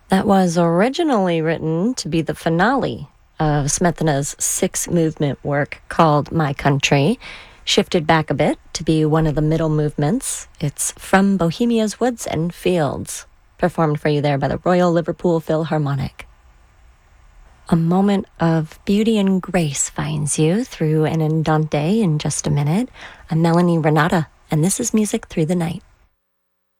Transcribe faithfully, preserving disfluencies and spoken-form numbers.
That was originally written to be the finale of Smetana's six-movement work called My Country, shifted back a bit to be one of the middle movements. It's From Bohemia's Woods and Fields, performed for you there by the Royal Liverpool Philharmonic. A moment of beauty and grace finds you through an andante in just a minute. I'm Melanie Renata, and this is Music Through the Night.